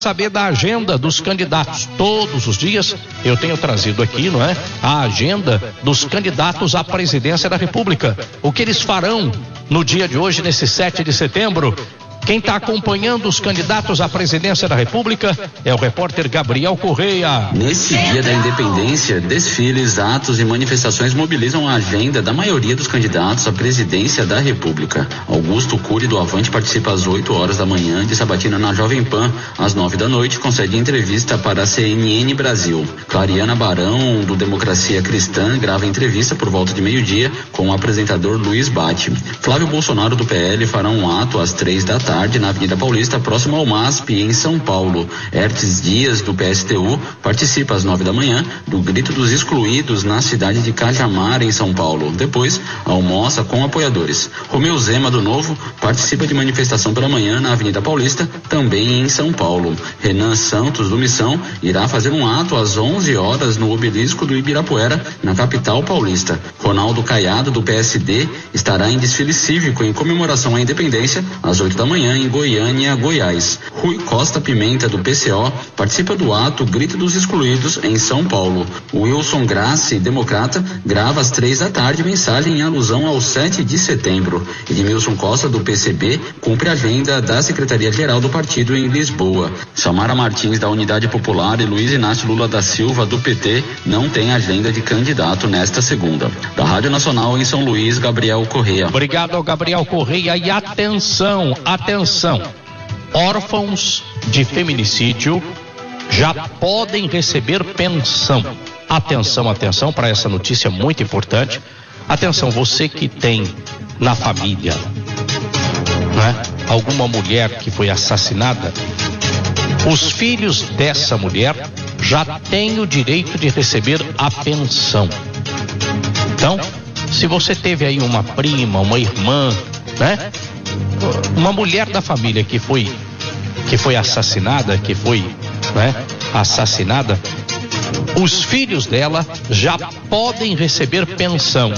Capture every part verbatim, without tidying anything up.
Saber da agenda dos candidatos. Todos os dias eu tenho trazido aqui, não é? A agenda dos candidatos à presidência da República. O que eles farão no dia de hoje, nesse sete de setembro. Quem está acompanhando os candidatos à presidência da República é o repórter Gabriel Correia. Nesse dia da independência, desfiles, atos e manifestações mobilizam a agenda da maioria dos candidatos à presidência da República. Augusto Cury do Avante participa às oito horas da manhã de sabatina na Jovem Pan. Às nove da noite concede entrevista para a C N N Brasil. Clariana Barão do Democracia Cristã grava entrevista por volta de meio-dia com o apresentador Luiz Bate. Flávio Bolsonaro do P L fará um ato às três da tarde na Avenida Paulista, próximo ao M A S P, em São Paulo. Hertes Dias, do P S T U, participa às nove da manhã do Grito dos Excluídos na cidade de Cajamar, em São Paulo. Depois, almoça com apoiadores. Romeu Zema, do Novo, participa de manifestação pela manhã na Avenida Paulista, também em São Paulo. Renan Santos, do Missão, irá fazer um ato às onze horas no Obelisco do Ibirapuera, na capital paulista. Ronaldo Caiado, do P S D, estará em desfile cívico em comemoração à independência, às oito da manhã, em Goiânia, Goiás. Rui Costa Pimenta, do P C O, participa do ato Grito dos Excluídos, em São Paulo. Wilson Grassi, democrata, grava às três da tarde mensagem em alusão ao sete de setembro. Edmilson Costa, do P C B, cumpre a agenda da Secretaria-Geral do partido em Lisboa. Samara Martins, da Unidade Popular, e Luiz Inácio Lula da Silva, do P T, não têm agenda de candidato nesta segunda. Da Rádio Nacional em São Luís, Gabriel Correia. Obrigado ao Gabriel Correia. E atenção, atenção, órfãos de feminicídio já podem receber pensão. Atenção, atenção para essa notícia muito importante. Atenção, você que tem na família, né, alguma mulher que foi assassinada, os filhos dessa mulher já têm o direito de receber a pensão. Então, se você teve aí uma prima, uma irmã, né, uma mulher da família que foi que foi assassinada, que foi, né, assassinada, os filhos dela já podem receber pensão.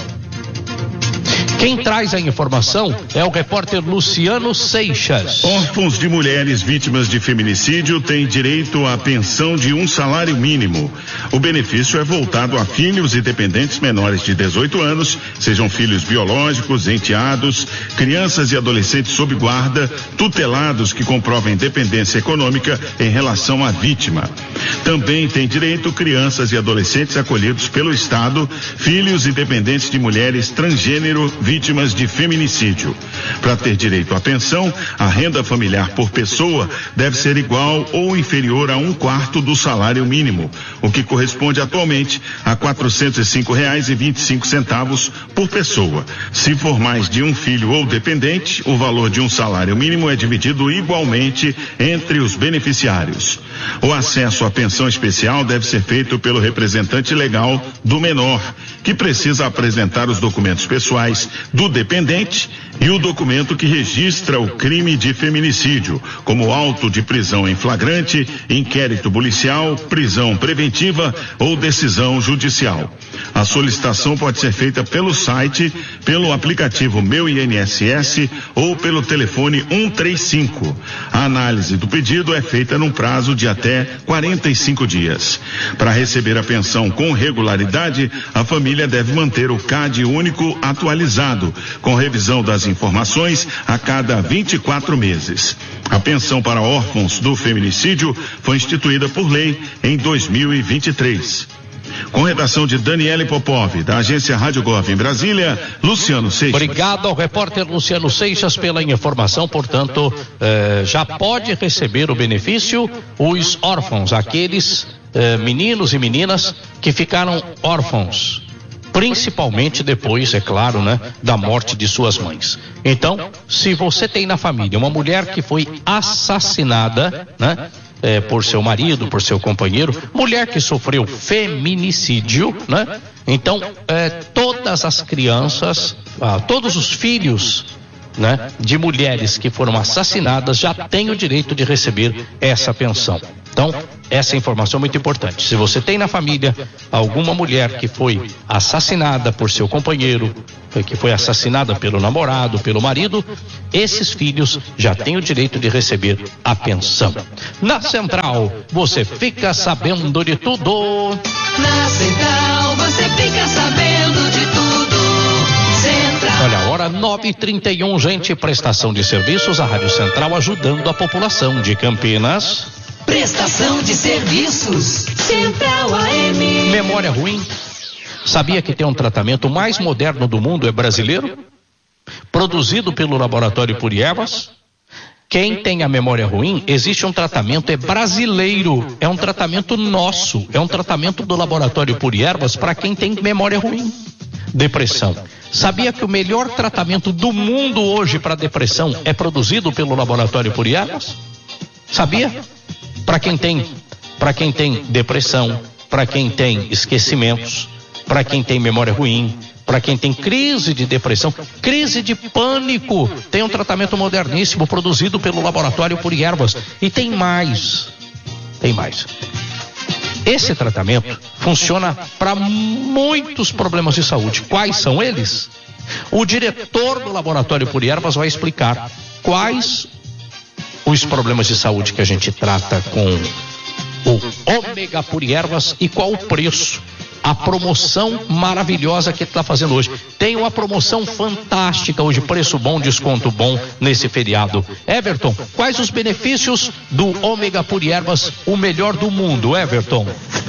Quem traz a informação é o repórter Luciano Seixas. Órfãos de mulheres vítimas de feminicídio têm direito à pensão de um salário mínimo. O benefício é voltado a filhos e dependentes menores de dezoito anos, sejam filhos biológicos, enteados, crianças e adolescentes sob guarda, tutelados que comprovem dependência econômica em relação à vítima. Também têm direito crianças e adolescentes acolhidos pelo Estado, filhos e dependentes de mulheres transgênero vítimas de feminicídio. Para ter direito à pensão, a renda familiar por pessoa deve ser igual ou inferior a um quarto do salário mínimo, o que corresponde atualmente a quatrocentos e cinco reais e vinte e cinco centavos por pessoa. Se for mais de um filho ou dependente, o valor de um salário mínimo é dividido igualmente entre os beneficiários. O acesso à pensão especial deve ser feito pelo representante legal do menor, que precisa apresentar os documentos pessoais do dependente e o documento que registra o crime de feminicídio, como auto de prisão em flagrante, inquérito policial, prisão preventiva ou decisão judicial. A solicitação pode ser feita pelo site, pelo aplicativo Meu I N S S ou pelo telefone um três cinco. A análise do pedido é feita num prazo de até quarenta e cinco dias. Para receber a pensão com regularidade, a família deve manter o C A D único atualizado, com revisão das informações a cada vinte e quatro meses. A pensão para órfãos do feminicídio foi instituída por lei em dois mil e vinte e três. Com redação de Daniele Popov, da agência Rádio Gov em Brasília, Luciano Seixas. Obrigado ao repórter Luciano Seixas pela informação. Portanto, eh, já pode receber o benefício os órfãos, aqueles eh, meninos e meninas que ficaram órfãos, principalmente depois, é claro, né, da morte de suas mães. Então, se você tem na família uma mulher que foi assassinada, né, É, por seu marido, por seu companheiro, mulher que sofreu feminicídio, né? Então, é, todas as crianças, ah, todos os filhos, né, de mulheres que foram assassinadas já têm o direito de receber essa pensão. Então, essa informação é muito importante. Se você tem na família alguma mulher que foi assassinada por seu companheiro, que foi assassinada pelo namorado, pelo marido, esses filhos já têm o direito de receber a pensão. Na Central, você fica sabendo de tudo. Na Central, você fica sabendo de tudo. Central. Olha a hora, nove e trinta e um, gente, prestação de serviços, a Rádio Central ajudando a população de Campinas. Prestação de serviços, Central A M. Memória ruim. Sabia que tem um tratamento mais moderno do mundo, é brasileiro? Produzido pelo Laboratório Puri Ervas. Quem tem a memória ruim, existe um tratamento, é brasileiro, é um tratamento nosso, é um tratamento do Laboratório Puri Ervas para quem tem memória ruim. Depressão. Sabia que o melhor tratamento do mundo hoje para depressão é produzido pelo Laboratório Puri Ervas? Sabia? Para quem tem, para quem tem depressão, para quem tem esquecimentos, para quem tem memória ruim, para quem tem crise de depressão, crise de pânico, tem um tratamento moderníssimo produzido pelo Laboratório Puri Ervas. E tem mais, tem mais. Esse tratamento funciona para muitos problemas de saúde. Quais são eles? O diretor do Laboratório Puri Ervas vai explicar quais os problemas de saúde que a gente trata com o Ômega Puri Ervas e qual o preço. A promoção maravilhosa que ele está fazendo hoje. Tem uma promoção fantástica hoje, preço bom, desconto bom nesse feriado. Everton, quais os benefícios do Ômega Puri Ervas, o melhor do mundo, Everton?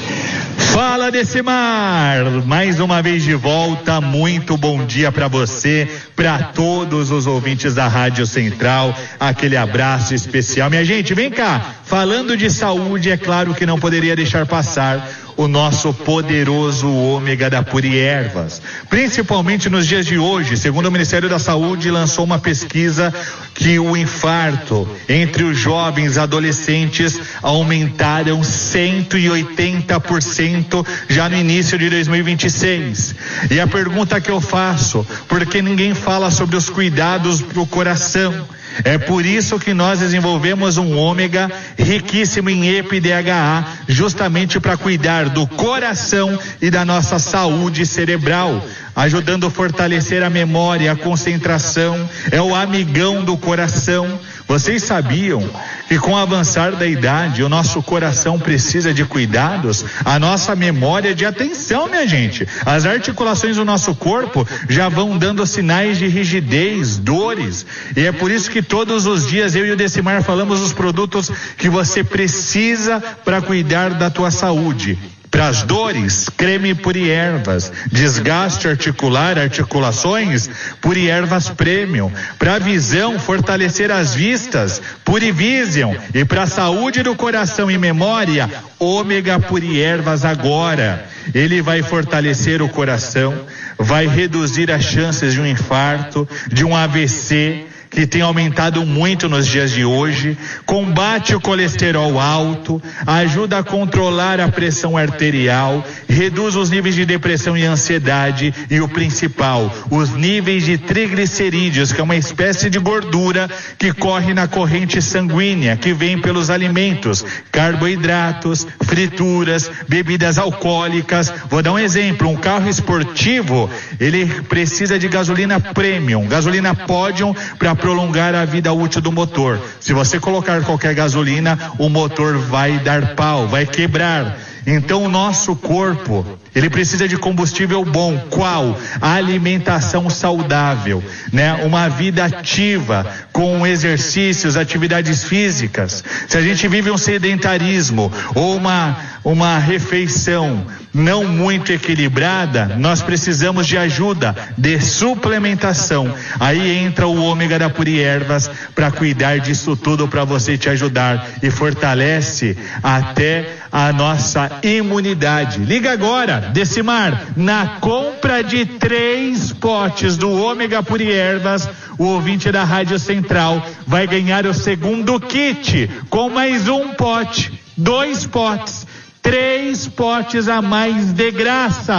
Fala, Decimar, mais uma vez de volta, muito bom dia para você, para todos os ouvintes da Rádio Central, aquele abraço especial. Minha gente, vem cá, falando de saúde, é claro que não poderia deixar passar o nosso poderoso ômega da Puri Ervas, principalmente nos dias de hoje. Segundo o Ministério da Saúde, lançou uma pesquisa que o infarto entre os jovens adolescentes aumentaram cento e oitenta por cento já no início de dois mil e vinte e seis. E a pergunta que eu faço, por que ninguém fala sobre os cuidados pro coração? É por isso que nós desenvolvemos um ômega riquíssimo em E P A D H A, justamente para cuidar do coração e da nossa saúde cerebral, ajudando a fortalecer a memória, a concentração, é o amigão do coração. Vocês sabiam que com o avançar da idade, o nosso coração precisa de cuidados? A nossa memória de atenção, minha gente. As articulações do nosso corpo já vão dando sinais de rigidez, dores. E é por isso que todos os dias eu e o Decimar falamos os produtos que você precisa para cuidar da tua saúde. Para as dores, creme Puri Ervas. Desgaste articular, articulações, Puri Ervas Premium. Para a visão, fortalecer as vistas, Puri Vision. E para a saúde do coração e memória, Ômega Puri Ervas agora. Ele vai fortalecer o coração, vai reduzir as chances de um infarto, de um A V C, que tem aumentado muito nos dias de hoje, combate o colesterol alto, ajuda a controlar a pressão arterial, reduz os níveis de depressão e ansiedade e o principal, os níveis de triglicerídeos, que é uma espécie de gordura que corre na corrente sanguínea, que vem pelos alimentos, carboidratos, frituras, bebidas alcoólicas. Vou dar um exemplo, um carro esportivo, ele precisa de gasolina premium, gasolina Podium para prolongar a vida útil do motor. Se você colocar qualquer gasolina, o motor vai dar pau, vai quebrar. Então o nosso corpo, ele precisa de combustível bom. Qual? A alimentação saudável, né? Uma vida ativa, com exercícios, atividades físicas. Se a gente vive um sedentarismo ou uma, uma refeição não muito equilibrada, nós precisamos de ajuda, de suplementação. Aí entra o ômega da Puri Ervas para cuidar disso tudo, para você te ajudar, e fortalece até a nossa imunidade. Liga agora, Decimar, na compra de três potes do ômega Puri Ervas, o ouvinte da Rádio Central vai ganhar o segundo kit com mais um pote, dois potes, três potes a mais de graça.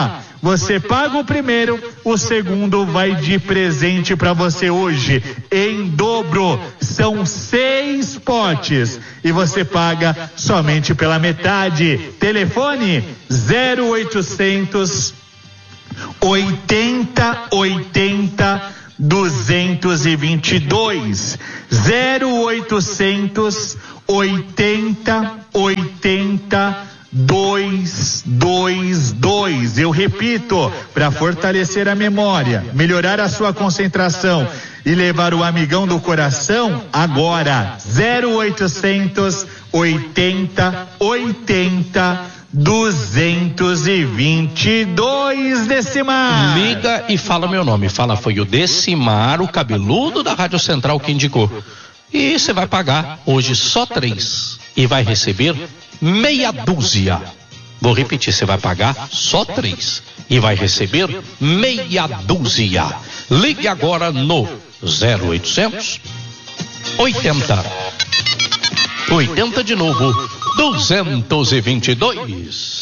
Você paga o primeiro, o segundo vai de presente para você hoje, em dobro. São seis potes e você paga somente pela metade. Telefone zero oitocentos oitenta oitenta duzentos e vinte e dois, zero oitocentos oitenta oitenta dois dois dois. Eu repito, para fortalecer a memória, melhorar a sua concentração e levar o amigão do coração, agora zero oitocentos oitenta oitenta duzentos e vinte e dois. Decimar. Liga e fala meu nome. Fala, foi o Decimar, o cabeludo da Rádio Central que indicou. E você vai pagar hoje só três e vai receber meia dúzia. Vou repetir, você vai pagar só três e vai receber meia dúzia. Ligue agora no zero oitocentos oitenta oitenta de novo duzentos e vinte e dois.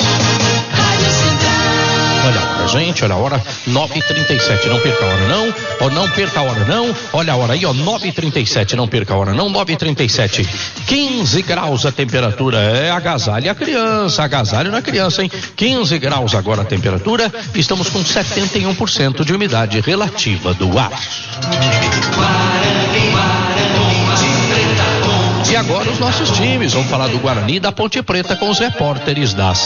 Olha a hora, gente, olha a hora, nove e trinta e sete, não perca a hora não, ó, não perca a hora não, olha a hora aí, ó, nove e trinta e sete, não perca a hora não, nove e trinta e sete, quinze graus a temperatura, é, agasalhe a criança, agasalhe na criança, hein, quinze graus agora a temperatura, estamos com setenta e um por cento de umidade relativa do ar. E agora os nossos times, vamos falar do Guarani e da Ponte Preta com os repórteres da